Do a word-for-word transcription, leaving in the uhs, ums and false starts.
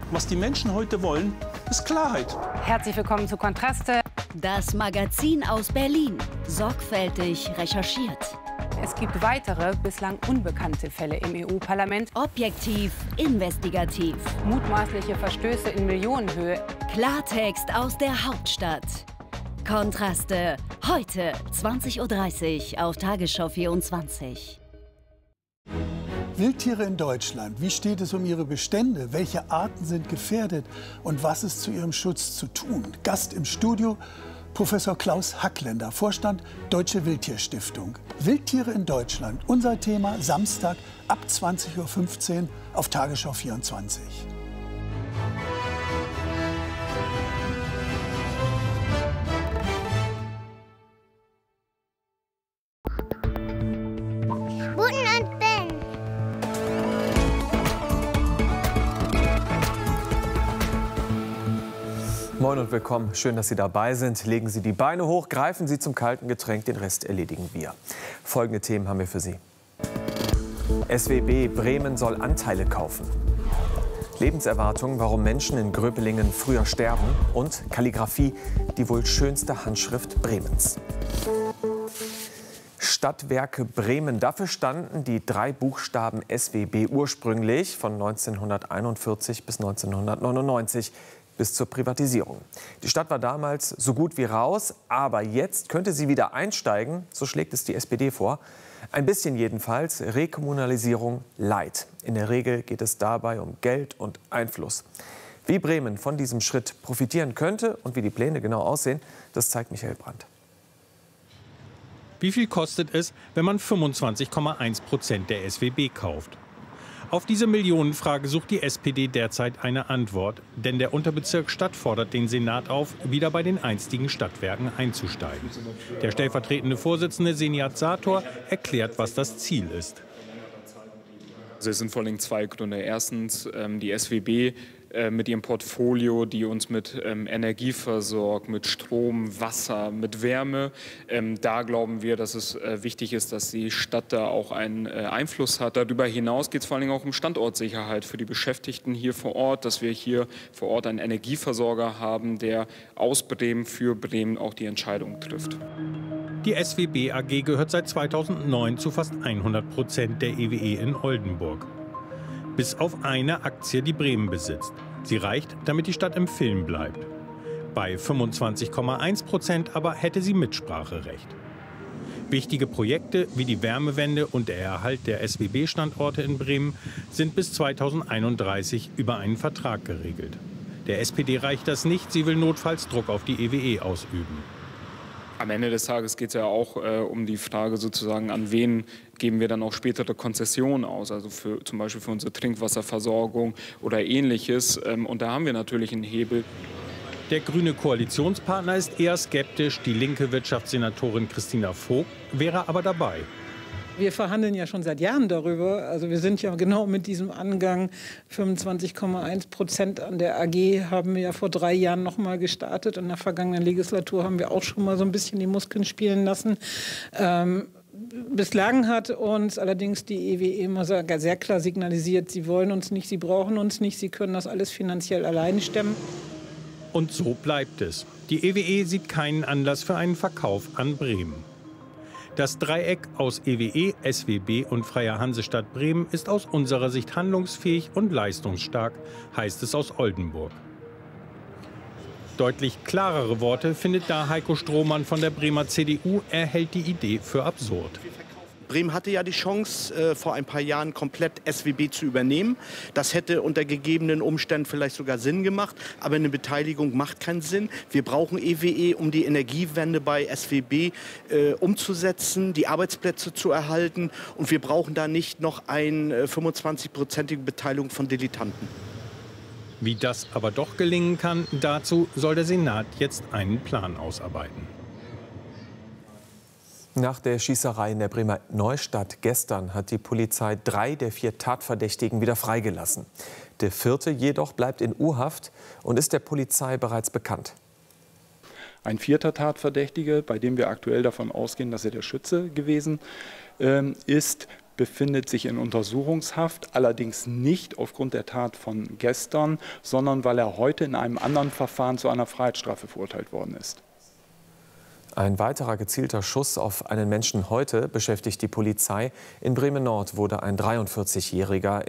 Was die Menschen heute wollen, ist Klarheit. Herzlich willkommen zu Kontraste. Das Magazin aus Berlin. Sorgfältig recherchiert. Es gibt weitere, bislang unbekannte Fälle im E U-Parlament. Objektiv, investigativ. Mutmaßliche Verstöße in Millionenhöhe. Klartext aus der Hauptstadt. Kontraste. Heute zwanzig Uhr dreißig auf Tagesschau vierundzwanzig. Wildtiere in Deutschland. Wie steht es um ihre Bestände? Welche Arten sind gefährdet? Und was ist zu ihrem Schutz zu tun? Gast im Studio Professor Klaus Hackländer, Vorstand Deutsche Wildtierstiftung. Wildtiere in Deutschland. Unser Thema Samstag ab zwanzig Uhr fünfzehn auf Tagesschau vierundzwanzig. Moin und willkommen. Schön, dass Sie dabei sind. Legen Sie die Beine hoch, greifen Sie zum kalten Getränk, den Rest erledigen wir. Folgende Themen haben wir für Sie. S W B Bremen soll Anteile kaufen. Lebenserwartung, warum Menschen in Gröpelingen früher sterben. Und Kalligraphie, die wohl schönste Handschrift Bremens. Stadtwerke Bremen. Dafür standen die drei Buchstaben S W B ursprünglich von neunzehnhunderteinundvierzig bis neunzehnhundertneunundneunzig. Bis zur Privatisierung. Die Stadt war damals so gut wie raus, aber jetzt könnte sie wieder einsteigen, so schlägt es die S P D vor. Ein bisschen jedenfalls, Rekommunalisierung light. In der Regel geht es dabei um Geld und Einfluss. Wie Bremen von diesem Schritt profitieren könnte und wie die Pläne genau aussehen, das zeigt Michael Brandt. Wie viel kostet es, wenn man fünfundzwanzig Komma eins Prozent der S W B kauft? Auf diese Millionenfrage sucht die S P D derzeit eine Antwort. Denn der Unterbezirk Stadt fordert den Senat auf, wieder bei den einstigen Stadtwerken einzusteigen. Der stellvertretende Vorsitzende Senat Sator erklärt, was das Ziel ist. Es sind vor allem zwei Gründe. Erstens, ähm, die S W B äh, mit ihrem Portfolio, die uns mit ähm, Energie versorgt, mit Strom, Wasser, mit Wärme. Ähm, da glauben wir, dass es äh, wichtig ist, dass die Stadt da auch einen äh, Einfluss hat. Darüber hinaus geht es vor allem auch um Standortsicherheit für die Beschäftigten hier vor Ort, dass wir hier vor Ort einen Energieversorger haben, der aus Bremen für Bremen auch die Entscheidung trifft. Die S W B A G gehört seit zweitausendneun zu fast hundert Prozent der E W E in Oldenburg. Bis auf eine Aktie, die Bremen besitzt. Sie reicht, damit die Stadt im Film bleibt. Bei fünfundzwanzig Komma eins Prozent aber hätte sie Mitspracherecht. Wichtige Projekte wie die Wärmewende und der Erhalt der S W B-Standorte in Bremen sind bis zweitausendeinunddreißig über einen Vertrag geregelt. Der S P D reicht das nicht, sie will notfalls Druck auf die E W E ausüben. Am Ende des Tages geht es ja auch äh, um die Frage sozusagen, an wen geben wir dann auch spätere Konzessionen aus, also für, zum Beispiel für unsere Trinkwasserversorgung oder Ähnliches. Ähm, und da haben wir natürlich einen Hebel. Der grüne Koalitionspartner ist eher skeptisch. Die linke Wirtschaftssenatorin Christina Vogt wäre aber dabei. Wir verhandeln ja schon seit Jahren darüber. Also wir sind ja genau mit diesem Angang fünfundzwanzig Komma eins Prozent an der A G haben wir ja vor drei Jahren noch mal gestartet. In der vergangenen Legislatur haben wir auch schon mal so ein bisschen die Muskeln spielen lassen. Ähm, bislang hat uns allerdings die E W E immer sehr klar signalisiert, sie wollen uns nicht, sie brauchen uns nicht, sie können das alles finanziell alleine stemmen. Und so bleibt es. Die E W E sieht keinen Anlass für einen Verkauf an Bremen. Das Dreieck aus E W E, S W B und Freier Hansestadt Bremen ist aus unserer Sicht handlungsfähig und leistungsstark, heißt es aus Oldenburg. Deutlich klarere Worte findet da Heiko Strohmann von der Bremer C D U. Er hält die Idee für absurd. Bremen hatte ja die Chance, äh, vor ein paar Jahren komplett S W B zu übernehmen. Das hätte unter gegebenen Umständen vielleicht sogar Sinn gemacht. Aber eine Beteiligung macht keinen Sinn. Wir brauchen E W E, um die Energiewende bei S W B äh, umzusetzen, die Arbeitsplätze zu erhalten. Und wir brauchen da nicht noch eine fünfundzwanzig-prozentige Beteiligung von Dilettanten. Wie das aber doch gelingen kann, dazu soll der Senat jetzt einen Plan ausarbeiten. Nach der Schießerei in der Bremer Neustadt gestern hat die Polizei drei der vier Tatverdächtigen wieder freigelassen. Der vierte jedoch bleibt in U-Haft und ist der Polizei bereits bekannt. Ein vierter Tatverdächtiger, bei dem wir aktuell davon ausgehen, dass er der Schütze gewesen ähm, ist, befindet sich in Untersuchungshaft, allerdings nicht aufgrund der Tat von gestern, sondern weil er heute in einem anderen Verfahren zu einer Freiheitsstrafe verurteilt worden ist. Ein weiterer gezielter Schuss auf einen Menschen heute beschäftigt die Polizei. In Bremen-Nord wurde ein dreiundvierzigjähriger